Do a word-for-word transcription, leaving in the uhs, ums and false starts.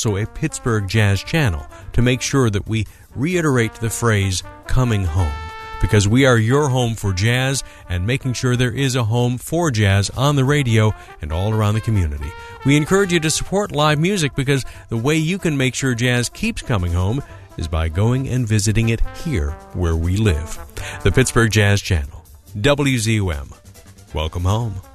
also a Pittsburgh Jazz channel to make sure that we reiterate the phrase coming home, because we are your home for jazz and making sure there is a home for jazz on the radio and all around the community. We encourage you to support live music, because the way you can make sure jazz keeps coming home is by going and visiting it here where we live. The Pittsburgh Jazz Channel, W Z U M. Welcome home.